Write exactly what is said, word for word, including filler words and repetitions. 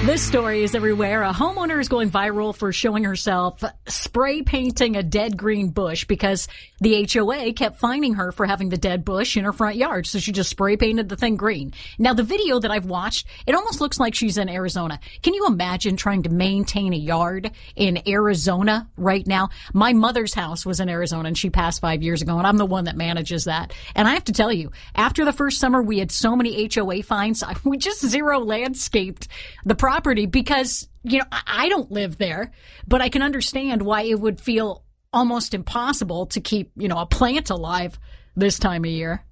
This story is everywhere. A homeowner is going viral for showing herself spray painting a dead green bush because the H O A kept fining her for having the dead bush in her front yard. So she just spray painted the thing green. Now, the video that I've watched, it almost looks like she's in Arizona. Can you imagine trying to maintain a yard in Arizona right now? My mother's house was in Arizona and she passed five years ago, and I'm the one that manages that. And I have to tell you, after the first summer, we had so many H O A fines. We just zero landscaped the property because, you know, I don't live there, but I can understand why it would feel almost impossible to keep, you know, a plant alive this time of year.